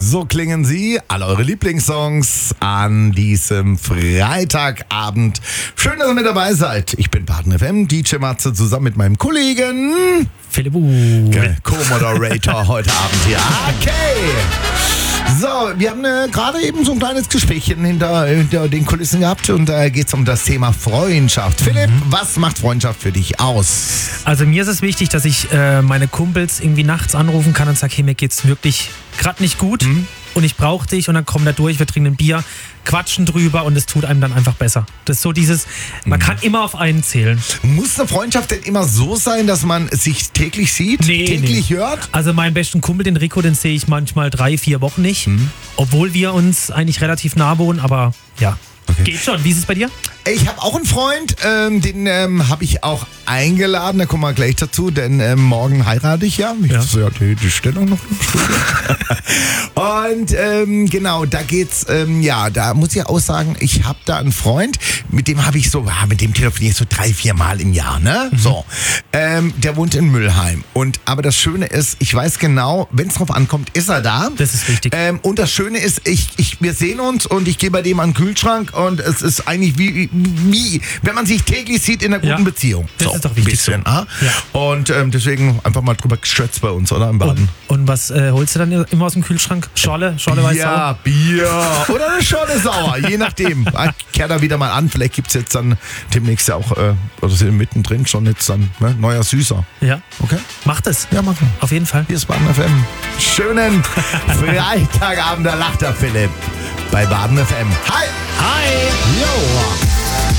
So klingen sie, alle eure Lieblingssongs an diesem Freitagabend. Schön, dass ihr mit dabei seid. Ich bin Baden FM, DJ Matze, zusammen mit meinem Kollegen Philipp Co-Moderator heute Abend hier. Okay. So, wir haben gerade eben so ein kleines Gesprächchen hinter den Kulissen gehabt und da geht es um das Thema Freundschaft. Philipp, was macht Freundschaft für dich aus? Also mir ist es wichtig, dass ich meine Kumpels irgendwie nachts anrufen kann und sage, hey, mir geht's wirklich gerade nicht gut und ich brauche dich und dann kommen da durch, wir trinken ein Bier, quatschen drüber und es tut einem dann einfach besser. Das ist so dieses, man kann immer auf einen zählen. Muss eine Freundschaft denn immer so sein, dass man sich täglich sieht, täglich hört? Also meinen besten Kumpel, den Rico, den sehe ich manchmal 3-4 Wochen nicht, obwohl wir uns eigentlich relativ nah wohnen, aber ja. Okay. Geht schon. Wie ist es bei dir? Ich habe auch einen Freund, den habe ich auch eingeladen, da kommen wir gleich dazu, denn morgen heirate ich ja. Die Stellung noch im Studio. Und genau, da geht's, da muss ich auch sagen, ich habe da einen Freund, mit dem habe ich mit dem telefoniere ich so 3-4 Mal im Jahr, ne? So. Der wohnt in Mülheim. Aber das Schöne ist, ich weiß genau, wenn es drauf ankommt, ist er da. Das ist wichtig. Und das Schöne ist, wir sehen uns und ich gehe bei dem an den Kühlschrank und es ist eigentlich wie wenn man sich täglich sieht in einer guten Beziehung. Das ist doch wichtig. Bisschen, Und deswegen einfach mal drüber geschwätzt bei uns, oder? Im Baden. Und was holst du dann immer aus dem Kühlschrank? Schorle weiß ja, sauer? Bier. Oder eine Schorle sauer, je nachdem. Ich kehr da wieder mal an. Vielleicht gibt es jetzt dann demnächst ja auch, oder sind mittendrin schon jetzt dann, neuer Süßer. Ja. Okay? Macht es. Ja, machen. Auf jeden Fall. Hier ist Baden FM. Schönen Freitagabend, da lacht der Philipp bei Baden FM. Hi! Hi! Jo!